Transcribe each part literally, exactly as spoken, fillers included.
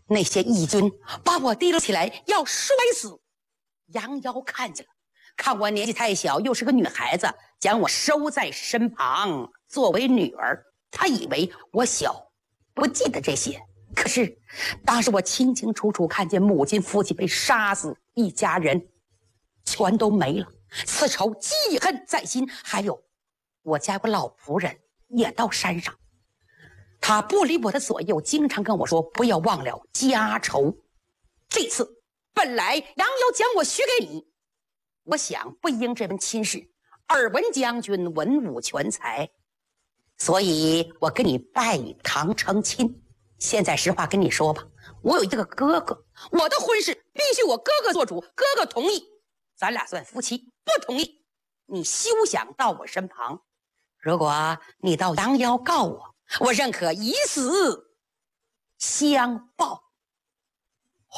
那些义军把我提了起来，要摔死。杨瑶看见了，看我年纪太小，又是个女孩子，将我收在身旁作为女儿。他以为我小，不记得这些。可是当时我清清楚楚看见母亲父亲被杀死，一家人全都没了，此仇记恨在心。还有我家有个老仆人也到山上，他不离我的左右，经常跟我说不要忘了家仇。这次本来杨瑶将我许给你，我想不应这门亲事。耳闻将军文武全才，所以我跟你拜堂成亲。现在实话跟你说吧，我有一个哥哥，我的婚事必须我哥哥做主，哥哥同意，咱俩算夫妻；不同意，你休想到我身旁。如果你到杨瑶告我，我认可以死相报。哦，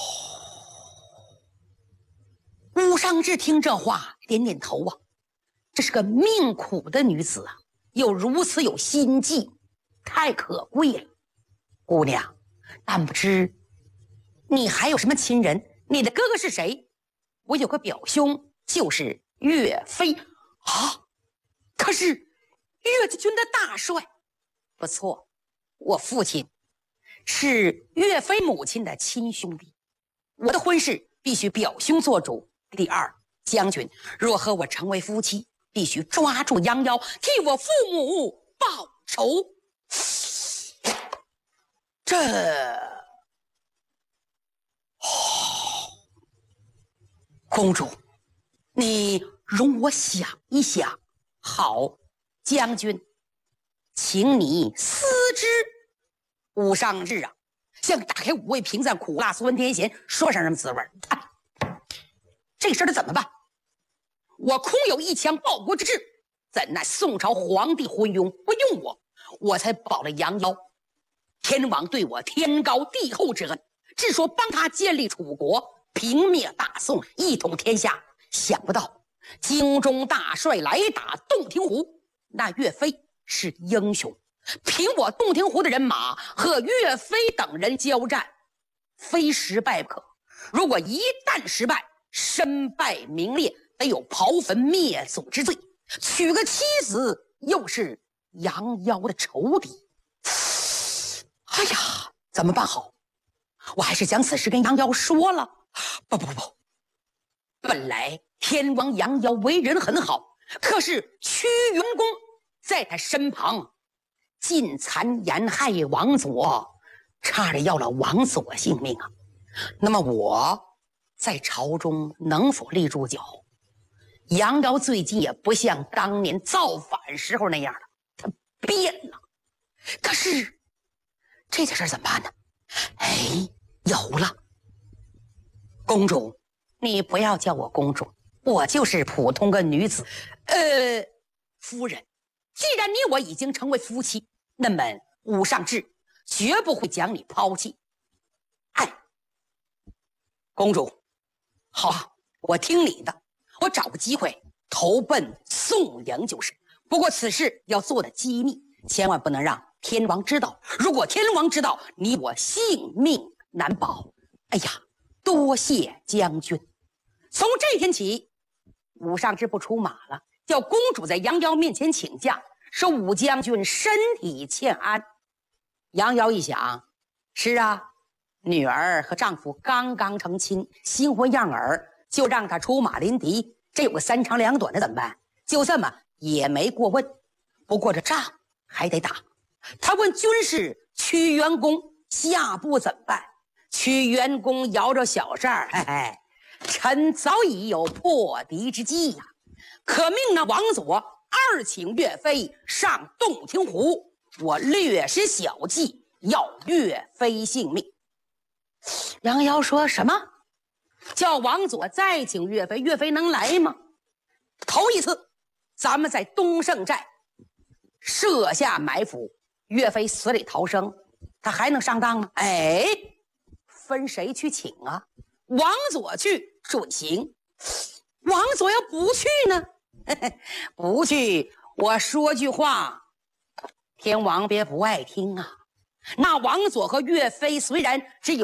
吴尚志听这话点点头啊，这是个命苦的女子啊，又如此有心计，太可贵了。姑娘，但不知你还有什么亲人？你的哥哥是谁？我有个表兄，就是岳飞啊。可是岳家军的大帅。不错，我父亲是岳飞母亲的亲兄弟，我的婚事必须表兄做主。第二，将军若和我成为夫妻，必须抓住杨瑶，替我父母报仇。这，哦，公主，你容我想一想。好，将军，请你思之。吴尚志啊，像打开五味瓶子，苦辣酸甜咸，说上什么滋味？啊，这事儿怎么办？我空有一腔报国之志，怎奈宋朝皇帝昏庸，不用我，我才保了杨瑶。天王对我天高地厚之恩，只说帮他建立楚国，平灭大宋，一统天下。想不到京中大帅来打洞庭湖，那岳飞是英雄，凭我洞庭湖的人马和岳飞等人交战，非失败不可。如果一旦失败，身败名裂，得有刨坟灭祖之罪。娶个妻子又是杨瑶的仇敌，哎呀，怎么办好？我还是将此事跟杨瑶说了。不不不不，本来天王杨瑶为人很好，可是屈原公在他身旁进谗言害王佐，差点要了王佐性命啊。那么我在朝中能否立住脚？杨瑶最近也不像当年造反时候那样了，他变了。可是这件事怎么办呢？哎，有了。公主，你不要叫我公主，我就是普通个女子。呃，夫人，既然你我已经成为夫妻，那么吴尚志绝不会将你抛弃。哎，公主，好啊，我听你的，我找个机会投奔宋营就是。不过此事要做的机密，千万不能让天王知道。如果天王知道，你我性命难保。哎呀，多谢将军。从这天起，武尚志不出马了，叫公主在杨瑶面前请假，说武将军身体欠安。杨瑶一想，是啊，女儿和丈夫刚刚成亲，新婚样儿，就让她出马临敌，这有个三长两短的怎么办？就这么也没过问。不过这仗还得打。他问军士屈原公下步怎么办？屈原公摇着小扇，嘿嘿，臣早已有破敌之计呀、啊！可命那王佐二请岳飞上洞庭湖，我略施小计，要岳飞性命。杨瑶说什么？叫王佐再请岳飞，岳飞能来吗？头一次咱们在东胜寨设下埋伏，岳飞死里逃生，他还能上当吗？哎，分谁去请啊？王佐去准行，王佐要不去呢？不去，我说句话，天王别不爱听啊。那王佐和岳飞虽然只有